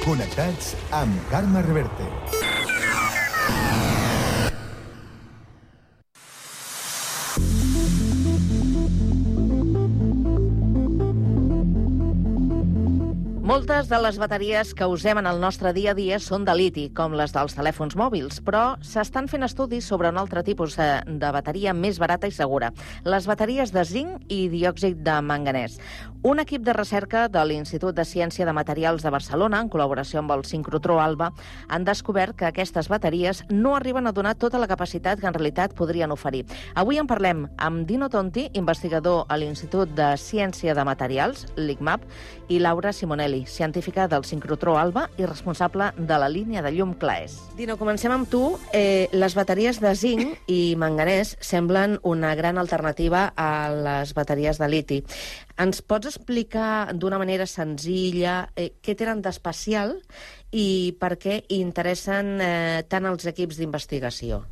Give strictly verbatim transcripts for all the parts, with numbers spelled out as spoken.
Connectats amb Carme Reverte. Moltes de les bateries que usem en el nostre dia a dia són de liti, com les dels telèfons mòbils, però s'estan fent estudis sobre un altre tipus de, de bateria més barata i segura, les bateries de zinc i diòxid de manganès. Un equip de recerca de l'Institut de Ciència de Materials de Barcelona, en col·laboració amb el sincrotró Alba, han descobert que aquestes bateries no arriben a donar tota la capacitat que en realitat podrien oferir. Avui en parlem amb Dino Tonti, investigador a l'Institut de Ciència de Materials, l'I C M A P, i Laura Simonelli, científica del sincrotró Alba i responsable de la línia de llum Claes. Dino, comencem amb tu. Eh, les bateries de zinc i manganès semblen una gran alternativa a les bateries de liti. Ens pots explicar d'una manera senzilla eh, què tenen d'especial i per què interessen eh, tant els equips d'investigació?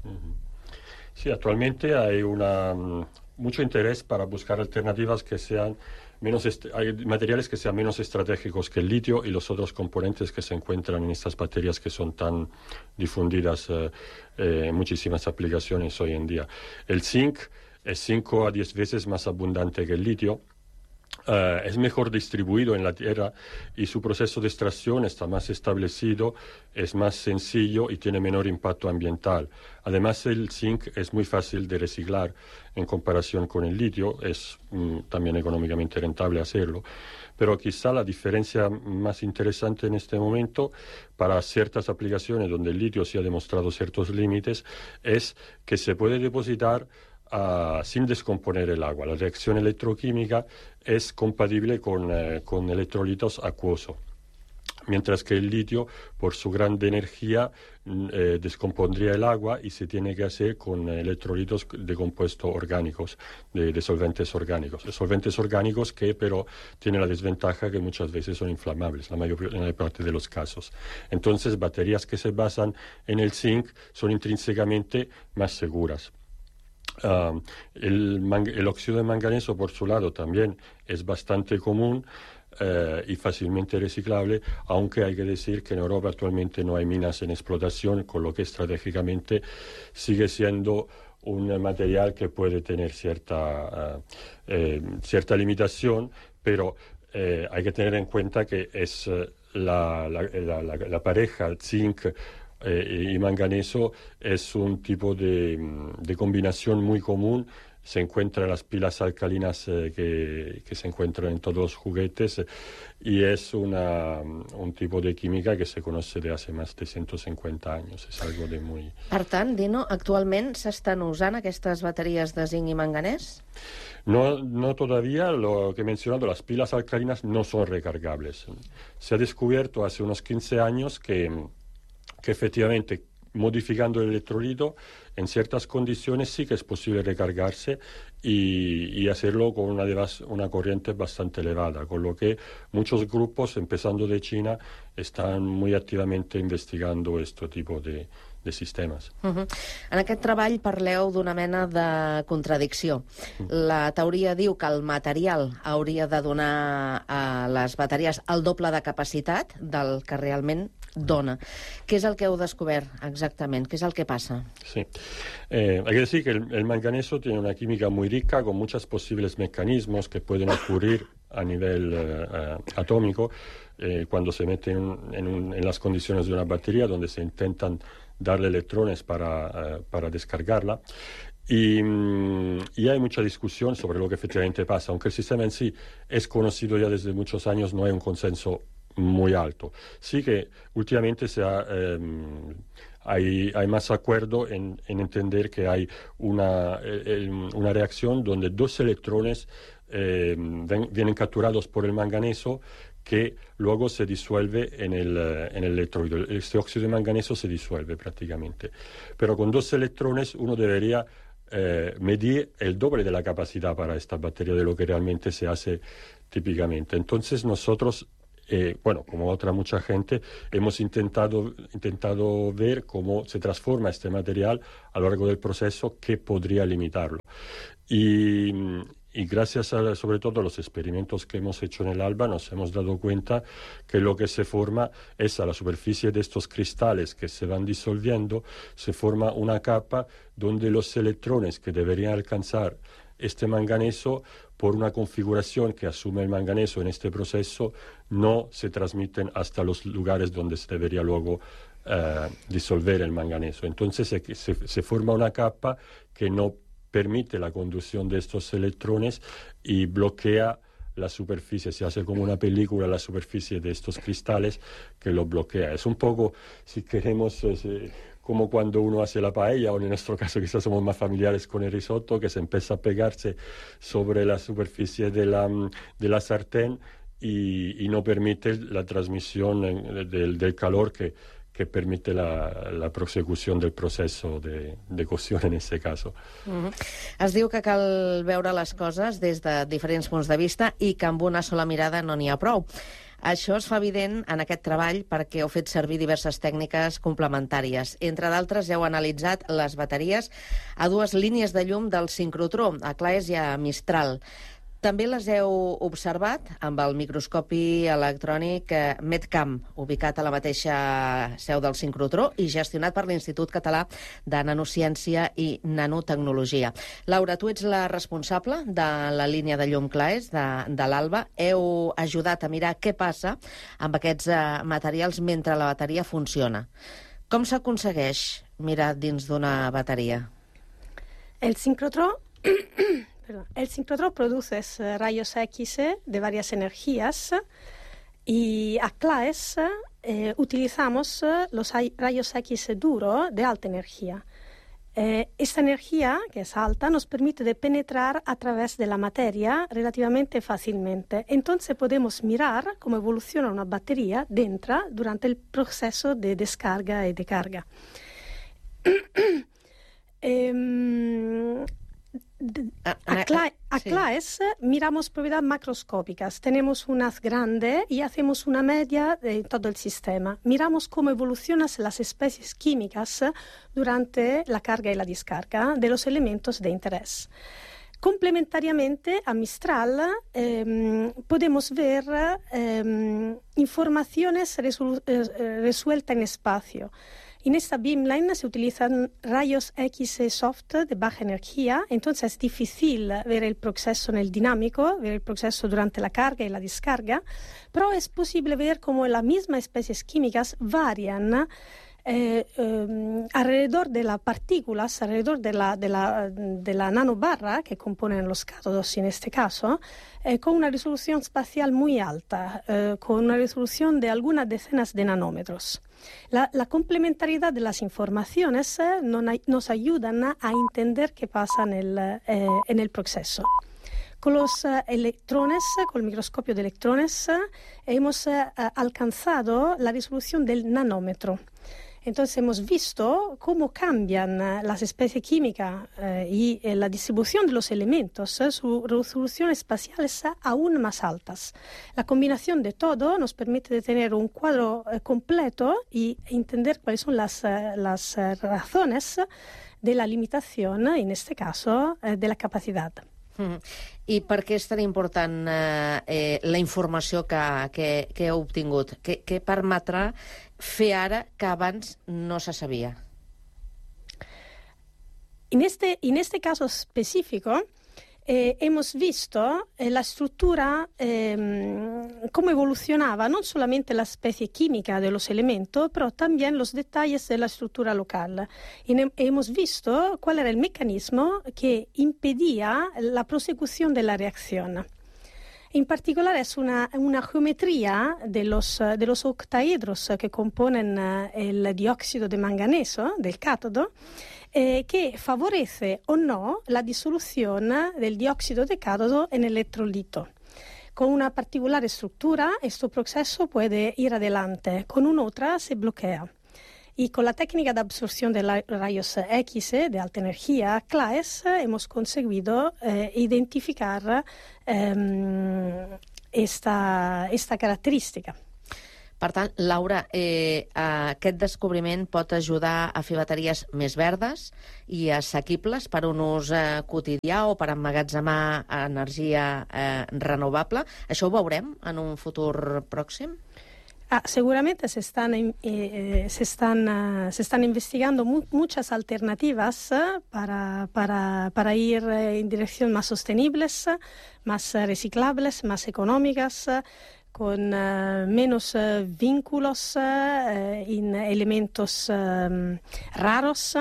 Sí, actualmente hay una, mucho interés para buscar alternativas que sean menos hay materiales que sean menos estratégicos que el litio y los otros componentes que se encuentran en estas baterías que son tan difundidas eh, eh, en muchísimas aplicaciones hoy en día. El zinc es cinco a diez veces más abundante que el litio. Uh, es mejor distribuido en la tierra y su proceso de extracción está más establecido, es más sencillo y tiene menor impacto ambiental. Además, el zinc es muy fácil de reciclar en comparación con el litio, es mm, también económicamente rentable hacerlo. Pero quizá la diferencia más interesante en este momento para ciertas aplicaciones donde el litio sí ha demostrado ciertos límites es que se puede depositar Uh, sin descomponer el agua. La reacción electroquímica es compatible con, eh, con electrolitos acuosos, mientras que el litio, por su gran energía, eh, descompondría el agua y se tiene que hacer con electrolitos de compuestos orgánicos, de, de solventes orgánicos. Solventes orgánicos que, pero, tienen la desventaja que muchas veces son inflamables, la mayor, en la mayor parte de los casos. Entonces, baterías que se basan en el zinc son intrínsecamente más seguras. Uh, el, man- el óxido de manganeso, por su lado, también es bastante común uh, y fácilmente reciclable, aunque hay que decir que en Europa actualmente no hay minas en explotación, con lo que estratégicamente sigue siendo un material que puede tener cierta, uh, eh, cierta limitación, pero eh, hay que tener en cuenta que es uh, la, la, la, la, la pareja zinc Eh, y manganeso es un tipo de, de combinación muy común. Se encuentra en las pilas alcalinas eh, que, que se encuentran en todos los juguetes eh, y es una, un tipo de química que se conoce de hace más de ciento cincuenta años. Es algo de muy... Per tant, Dino, actualment s'estan usant aquestes bateries de zinc i manganès? No, no todavía. Lo que he mencionado, las pilas alcalinas no son recargables. Se ha descubierto hace unos quince años que que efectivamente, modificando el electrolito, en ciertas condiciones sí que es posible recargarse y, y hacerlo con una, una corriente bastante elevada, con lo que muchos grupos, empezando de China, están muy activamente investigando este tipo de, de sistemes. Uh-huh. En aquest treball parleu d'una mena de contradicció. La teoria diu que el material hauria de donar a les bateries el doble de capacitat del que realment dona. Què és el que heu descobert exactament? Què és el que passa? Sí. Eh, hay que decir que el, el manganeso tiene una química muy rica con muchos posibles mecanismos que pueden ocurrir a nivel eh, eh, atómico eh, cuando se mete en, en, un, en las condiciones de una batería donde se intentan darle electrones para, uh, para descargarla. Y, y hay mucha discusión sobre lo que efectivamente pasa. Aunque el sistema en sí es conocido ya desde muchos años, no hay un consenso muy alto. Sí que últimamente se ha, eh, hay, hay más acuerdo en, en entender que hay una, eh, una reacción donde dos electrones eh, ven, vienen capturados por el manganeso que luego se disuelve en el, en el electrolito. Este óxido de manganeso se disuelve prácticamente. Pero con dos electrones uno debería eh, medir el doble de la capacidad para esta batería de lo que realmente se hace típicamente. Entonces nosotros, eh, bueno, como otra mucha gente, hemos intentado, intentado ver cómo se transforma este material a lo largo del proceso que podría limitarlo. Y, Y gracias a, sobre todo a los experimentos que hemos hecho en el ALBA, nos hemos dado cuenta que lo que se forma es a la superficie de estos cristales que se van disolviendo, se forma una capa donde los electrones que deberían alcanzar este manganeso, por una configuración que asume el manganeso en este proceso, no se transmiten hasta los lugares donde se debería luego eh, disolver el manganeso. Entonces se, se, se forma una capa que no permite la conducción de estos electrones y bloquea la superficie, se hace como una película la superficie de estos cristales que lo bloquea. Es un poco, si queremos, eh, como cuando uno hace la paella, o en nuestro caso quizás somos más familiares con el risotto, que se empieza a pegarse sobre la superficie de la, de la sartén y, y no permite la transmisión en, del, del calor que que permite la, la prosecució del procés de, de cocció en aquest cas. Mm-hmm. Es diu que cal veure les coses des de diferents punts de vista i que amb una sola mirada no n'hi ha prou. Això es fa evident en aquest treball perquè heu fet servir diverses tècniques complementàries. Entre d'altres, heu analitzat les bateries a dues línies de llum del sincrotró, a Claes i a Mistral. També les heu observat amb el microscopi electrònic Medcam, ubicat a la mateixa seu del sincrotró i gestionat per l'Institut Català de Nanociència i Nanotecnologia. Laura, tu ets la responsable de la línia de llum Claes, de, de l'ALBA. Heu ajudat a mirar què passa amb aquests materials mentre la bateria funciona. Com s'aconsegueix mirar dins d'una bateria? El sincrotró... El sincrotrón produce rayos X de varias energías y a Claes eh, utilizamos los rayos X duros de alta energía. Eh, esta energía, que es alta, nos permite de penetrar a través de la materia relativamente fácilmente. Entonces podemos mirar cómo evoluciona una batería dentro durante el proceso de descarga y de carga. eh, A, a, Cla a sí. Claes miramos propiedades macroscópicas. Tenemos un haz grande y hacemos una media de todo el sistema. Miramos cómo evolucionan las especies químicas durante la carga y la descarga de los elementos de interés. Complementariamente a Mistral eh, podemos ver eh, informaciones resueltas en espacio. En esta beamline se utilizan rayos X soft de baja energía, entonces es difícil ver el proceso en el dinámico, ver el proceso durante la carga y la descarga, pero es posible ver cómo las mismas especies químicas varian Eh, eh, alrededor de las partículas, alrededor de la, de, la, de la nanobarra que componen los cátodos en este caso, eh, con una resolución espacial muy alta, eh, con una resolución de algunas decenas de nanómetros. La, la complementariedad de las informaciones eh, no, nos ayudan a entender qué pasa en el, eh, en el proceso. Con los uh, electrones, con el microscopio de electrones, uh, hemos uh, alcanzado la resolución del nanómetro. Entonces hemos visto cómo cambian uh, las especies químicas uh, y uh, la distribución de los elementos, uh, sus resoluciones espaciales uh, aún más altas. La combinación de todo nos permite de tener un cuadro uh, completo y entender cuáles son las, uh, las uh, razones de la limitación, uh, en este caso, uh, de la capacidad. Mm. I per què és tan important eh, eh, la informació que, que, que heu obtingut? Què, què permetrà fer ara que abans no se sabia? En este, en este caso específico, eh, hemos visto eh, la estructura, eh, cómo evolucionaba no solamente la especie química de los elementos, pero también los detalles de la estructura local. Y ne- hemos visto cuál era el mecanismo que impedía la prosecución de la reacción. En particular es una, una geometría de los, de los octaedros que componen el dióxido de manganeso del cátodo, eh, que favorece o no la disolución del dióxido de cátodo en el electrolito. Con una particular estructura, este proceso puede ir adelante, con una otra se bloquea. Y con la técnica de absorción de la, rayos X de alta energía, Claes, hemos conseguido eh, identificar eh, esta, esta característica. Per tant, Laura, eh, aquest descobriment pot ajudar a fer bateries més verdes i assequibles per un ús eh, quotidià o per emmagatzemar energia eh, renovable. Això ho veurem en un futur pròxim? Ah, seguramente se están, eh, se están, uh, se están investigando mu muchas alternativas uh, para, para, para ir uh, en dirección más sostenibles, uh, más uh, reciclables, más económicas, uh, con uh, menos uh, vínculos uh, en elementos um, raros.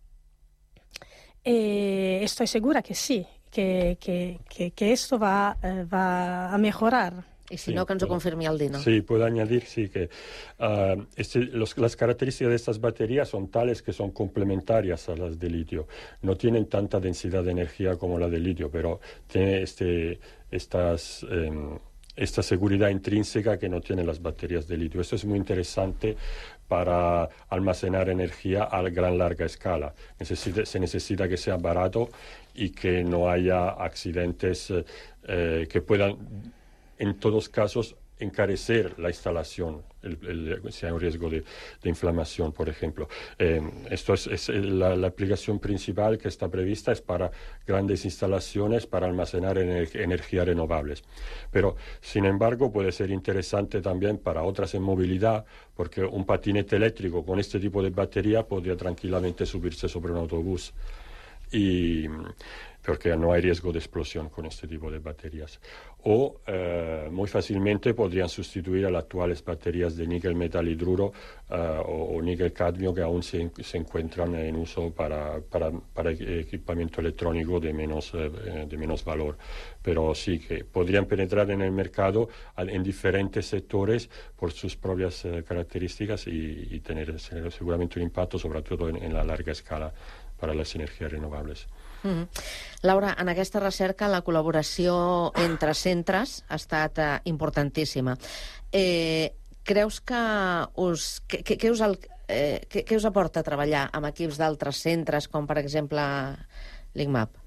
Eh, estoy segura que sí, que, que, que, que esto va, uh, va a mejorar. Y si sí, no, que ens ho confirmi el Dino. Sí, puedo añadir, sí, que uh, este, los, las características de estas baterías son tales que son complementarias a las de litio. No tienen tanta densidad de energía como la de litio, pero tiene este, estas, eh, esta seguridad intrínseca que no tienen las baterías de litio. Esto es muy interesante para almacenar energía a gran larga escala. Necesita, se necesita que sea barato y que no haya accidentes eh, que puedan, en todos casos, encarecer la instalación, el, el, si hay un riesgo de, de inflamación, por ejemplo. Eh, esto es, es la, la aplicación principal que está prevista, es para grandes instalaciones, para almacenar ener, energías renovables. Pero, sin embargo, puede ser interesante también para otras en movilidad, porque un patinete eléctrico con este tipo de batería podría tranquilamente subirse sobre un autobús. Y porque no hay riesgo de explosión con este tipo de baterías. O eh, muy fácilmente podrían sustituir a las actuales baterías de níquel metal hidruro uh, o, o níquel cadmio que aún se, se encuentran en uso para, para, para equipamiento electrónico de menos, eh, de menos valor. Pero sí que podrían penetrar en el mercado en diferentes sectores por sus propias eh, características y, y tener seguramente un impacto, sobre todo en, en la larga escala, para les energies renovables. Mm-hmm. Laura, en aquesta recerca la col·laboració entre centres ha estat eh, importantíssima. Eh, creus que us... Què, què, us el, eh, què, què us aporta treballar amb equips d'altres centres, com per exemple l'I C M A P?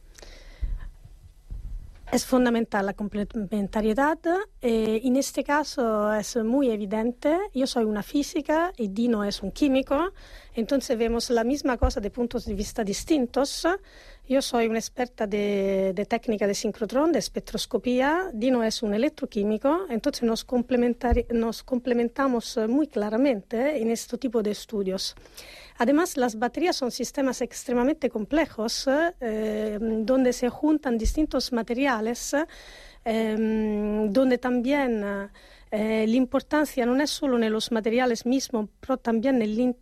Es fundamental la complementariedad. Eh, en este caso es muy evidente. Yo soy una física y Dino es un químico. Entonces vemos la misma cosa de puntos de vista distintos. Yo soy una experta de, de técnica de sincrotrón, de espectroscopía. Dino es un electroquímico. Entonces nos, nos complementamos muy claramente en este tipo de estudios. Además, las baterías son sistemas extremadamente complejos, eh, donde se juntan distintos materiales, eh, donde también eh, la importancia no es solo en los materiales mismos, pero también en la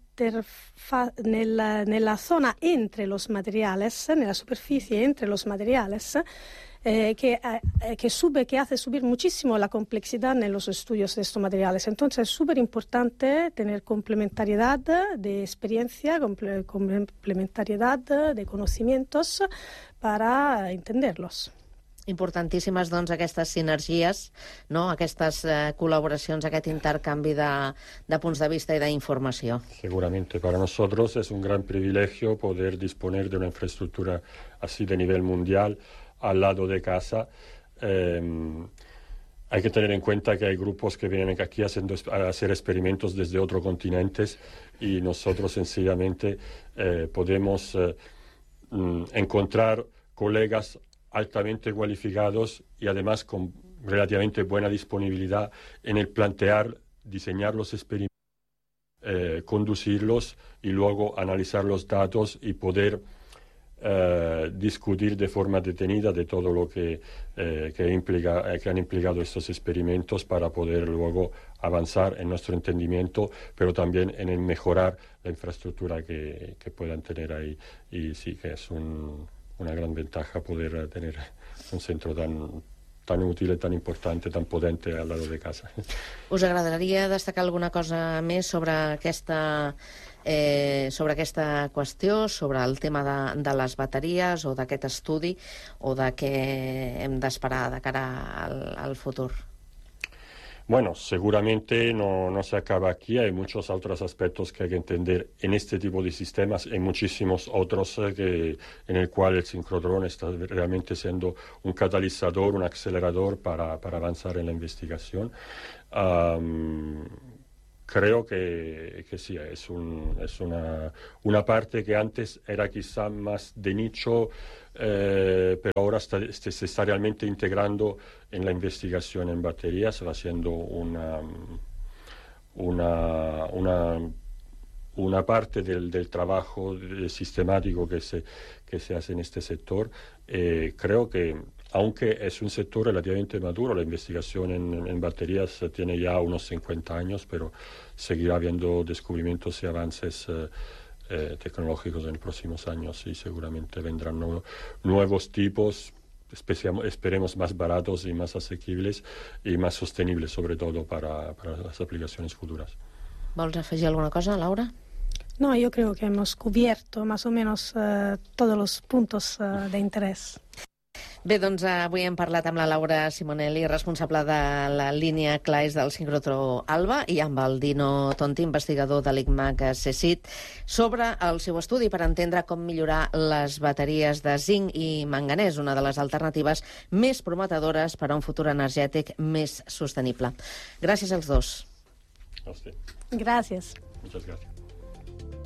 nella, nella zona entre los materiales, nella superficie entre los materiales, eh, que, eh, que, sube, que hace subir muchísimo la complejidad en los estudios de estos materiales. Entonces es súper importante tener complementariedad de experiencia, comple complementariedad de conocimientos para entenderlos. Importantíssimes, doncs, aquestes sinergies, no? Aquestes eh, col·laboracions, aquest intercanvi de, de punts de vista i d'informació. Seguramente. Para nosotros es un gran privilegio poder disponer de una infraestructura así de nivel mundial al lado de casa. Eh, hay que tener en cuenta que hay grupos que vienen aquí haciendo, a hacer experimentos desde otros continentes y nosotros sencillamente eh, podemos eh, encontrar colegas altamente cualificados y además con relativamente buena disponibilidad en el plantear, diseñar los experimentos, eh, conducirlos y luego analizar los datos y poder eh, discutir de forma detenida de todo lo que, eh, que, implica, eh, que han implicado estos experimentos para poder luego avanzar en nuestro entendimiento, pero también en el mejorar la infraestructura que, que puedan tener ahí. Y sí que es un... una gran ventaja poder tener un centro tan, tan útil, tan importante, tan potente al lado de casa. Us agradaria destacar alguna cosa més sobre aquesta, eh, sobre aquesta qüestió, sobre el tema de, de les bateries o d'aquest estudi o de què hem d'esperar de cara al, al futur? Bueno, seguramente no, no se acaba aquí, hay muchos otros aspectos que hay que entender en este tipo de sistemas, hay muchísimos otros eh, que, en el cual el sincrotrón está realmente siendo un catalizador, un acelerador para, para avanzar en la investigación. Um, creo que, que sí, es, un, es una, una parte que antes era quizá más de nicho, eh, pero ahora está, este, se está realmente integrando en la investigación en baterías, va haciendo una, una, una, una parte del, del trabajo sistemático que se, que se hace en este sector. Eh, creo que aunque es un sector relativamente maduro, la investigación en, en baterías tiene ya unos cincuenta años, pero seguirá habiendo descubrimientos y avances eh, eh, tecnológicos en los próximos años y seguramente vendrán no, nuevos tipos, esperemos más baratos y más asequibles y más sostenibles, sobre todo para, para las aplicaciones futuras. ¿Vols afegir alguna cosa, Laura? No, yo creo que hemos cubierto más o menos uh, todos los puntos uh, de interés. Bé, doncs avui hem parlat amb la Laura Simonelli, responsable de la línia Claes del sincrotró Alba, i amb el Dino Tonti, investigador de l'I C M A C CSIC, sobre el seu estudi per entendre com millorar les bateries de zinc i manganès, una de les alternatives més prometedores per a un futur energètic més sostenible. Gràcies als dos. A usted. Gracias. Muchas gracias.